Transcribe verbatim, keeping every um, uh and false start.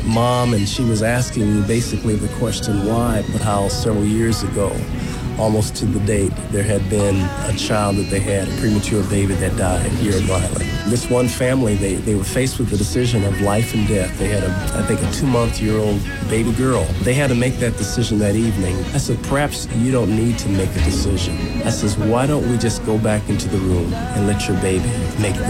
mom, and she was asking me basically the question why, but how several years ago, almost to the date, there had been a child that they had, a premature baby that died here in Riley. This one family, they, they were faced with the decision of life and death. They had, a, I think, a two-month-year-old baby girl. They had to make that decision that evening. I said, perhaps you don't need to make a decision. I says, why don't we just go back into the room and let your baby make the